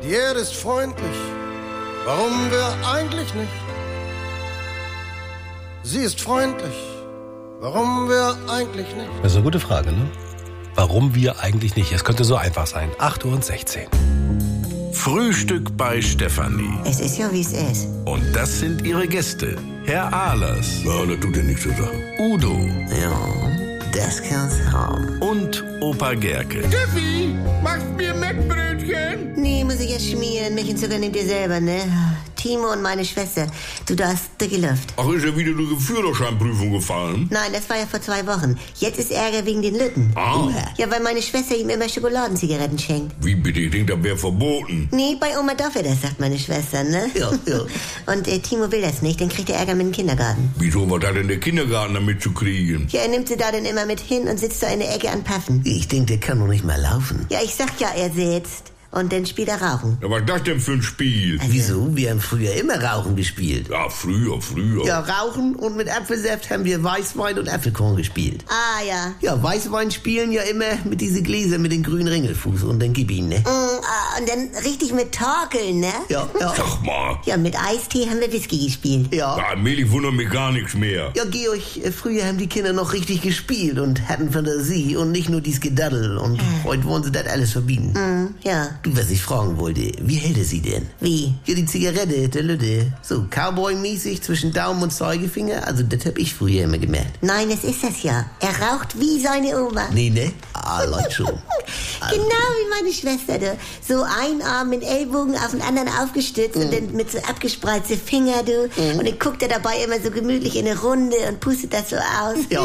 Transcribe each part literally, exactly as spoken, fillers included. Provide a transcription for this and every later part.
Die Erde ist freundlich. Warum wir eigentlich nicht? Sie ist freundlich. Warum wir eigentlich nicht? Das ist eine gute Frage, ne? Warum wir eigentlich nicht? Es könnte so einfach sein. acht Uhr sechzehn. Frühstück bei Stefanie. Es ist ja, wie es ist. Und das sind ihre Gäste. Herr Ahlers. Ja, das tut ja nichts zu sagen. Udo. Ja, das kann's haben. Und Opa Gerke. Steffi, machst mir Mettbrötchen? Nee, muss ich ja schmieren. Milch und Zucker nehmt ihr selber, ne? Timo und meine Schwester. Du darfst dicke Luft. Ach, ist ja wieder die Führerscheinprüfung gefallen? Nein, das war ja vor zwei Wochen. Jetzt ist Ärger wegen den Lütten. Ah. Ja, weil meine Schwester ihm immer Schokoladenzigaretten schenkt. Wie bitte? Ich denke, das wäre verboten. Nee, bei Oma darf er das, sagt meine Schwester, ne? Ja, ja. Und äh, Timo will das nicht, dann kriegt er Ärger mit dem Kindergarten. Wieso, was hat denn der Kindergarten damit zu kriegen? Ja, er nimmt sie da dann immer mit hin und sitzt da in der Ecke an Paffen. Ich denke, der kann noch nicht mal laufen. Ja, ich sag ja, er sitzt. Und dann spielt er Rauchen. Ja, was ist das denn für ein Spiel? Also, Wieso? Wir haben früher immer Rauchen gespielt. Ja, früher, früher. Ja, Rauchen und mit Apfelsaft haben wir Weißwein und Apfelkorn gespielt. Ah, ja. Ja, Weißwein spielen ja immer mit diese Gläser mit den grünen Ringelfuß und dann gib ihn, ne? Mm, ah, und dann richtig mit Torkeln, ne? Ja, ja. Sag mal. Ja, mit Eistee haben wir Whisky gespielt. Ja. Ja, Meli wundert mich gar nichts mehr. Ja, Georg, äh, früher haben die Kinder noch richtig gespielt und hatten Fantasie und nicht nur dies Gedaddel. Und heute wollen sie das alles verbieten. Mm, ja. Du, was ich fragen wollte, wie hält er sie denn? Wie? Ja, die Zigarette, der Lütte. So, Cowboy-mäßig zwischen Daumen und Zeigefinger. Also, das hab ich früher immer gemerkt. Nein, das ist das ja. Er raucht wie seine Oma. Nee, ne? Ah, Leute schon. Genau wie meine Schwester, du. So ein Arm mit Ellbogen auf den anderen aufgestützt und dann mit so abgespreizte Finger, du. Und dann guckt er dabei immer so gemütlich in eine Runde und pustet das so aus. Ja.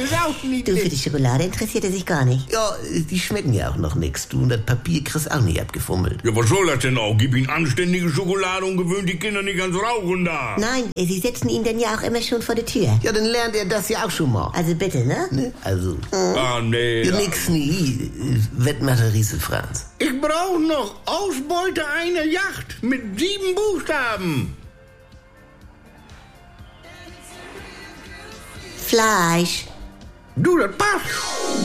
Du, für die Schokolade interessiert er sich gar nicht. Ja, die schmecken ja auch noch nix. Du, und das Papier kriegst auch nicht abgefummelt. Ja, was soll das denn auch? Gib ihnen anständige Schokolade und gewöhnt die Kinder nicht ans Rauchen da. Nein, sie setzen ihn dann ja auch immer schon vor die Tür. Ja, dann lernt er das ja auch schon mal. Also bitte, ne? Ne? Also, Ah, nee. ja, Ja. nix nie. Wettmacher Riese Franz. Ich brauche noch Ausbeute einer Yacht mit sieben Buchstaben. Fleisch. Du, das passt.